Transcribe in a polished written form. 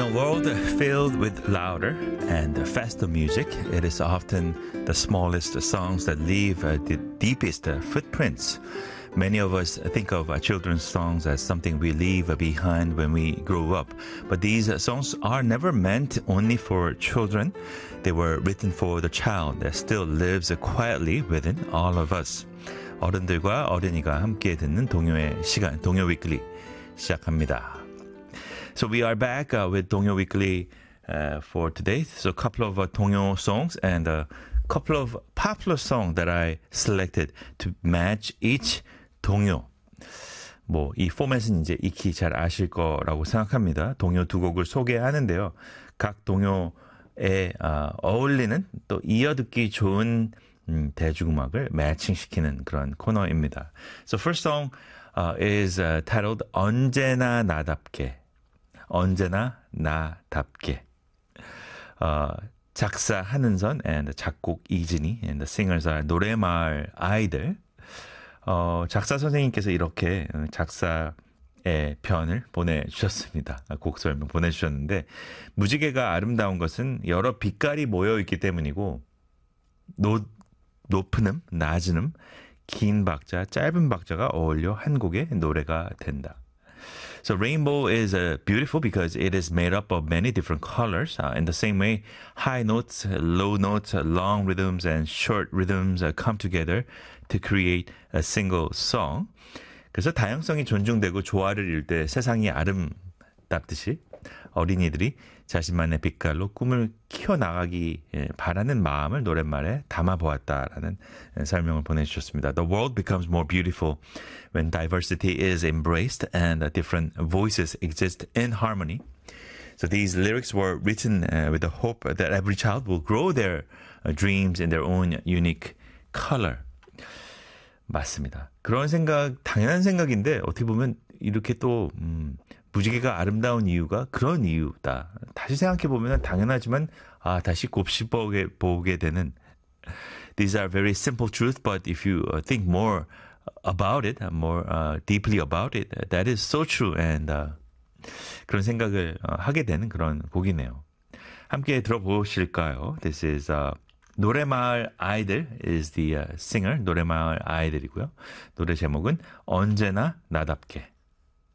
In a world filled with louder and faster music, it is often the smallest songs that leave the deepest footprints. Many of us think of children's songs as something we leave behind when we grow up. But these songs are never meant only for children. They were written for the child that still lives quietly within all of us. 어른들과 어린이가 함께 듣는 동요의 시간, 동요 위클리 시작합니다. So we are back with 동요 위클리 for today. So a couple of 동요 songs and a couple of popular songs that I selected to match each 동요. 뭐 이 포맷은 이제 익히 잘 아실 거라고 생각합니다. 동요 두 곡을 소개하는데요. 각 동요에 어울리는 또 이어듣기 좋은 대중음악을 매칭시키는 그런 코너입니다. So first song is titled 언제나 나답게. 언제나 나답게. 작사 한은선 and 작곡 이진희 and the singers are 노래마을 아이들. 작사 선생님께서 이렇게 작사의 편을 보내주셨습니다. 곡 설명 보내주셨는데 무지개가 아름다운 것은 여러 빛깔이 모여있기 때문이고 높은 음, 낮은 음, 긴 박자, 짧은 박자가 어울려 한 곡의 노래가 된다. So rainbow is beautiful because it is made up of many different colors. In the same way, high notes, low notes, long rhythms, and short rhythms come together to create a single song. 그래서 다양성이 존중되고 조화를 이룰 때 세상이 아름답듯이 어린이들이 자신만의 빛깔로 꿈을 키워나가기 바라는 마음을 노랫말에 담아보았다라는 설명을 보내주셨습니다. The world becomes more beautiful when diversity is embraced and different voices exist in harmony. So these lyrics were written with the hope that every child will grow their dreams in their own unique color. 맞습니다. 그런 생각, 당연한 생각인데 어떻게 보면 이렇게 또 무지개가 아름다운 이유가 그런 이유다. 다시 생각해보면 당연하지만 다시 곱씹어보게 되는 These are very simple truths, but if you think more about it, more deeply about it, that is so true. And 그런 생각을 하게 되는 그런 곡이네요. 함께 들어보실까요? This is 노래마을 아이들 is the singer. 노래마을 아이들이고요. 노래 제목은 언제나 나답게.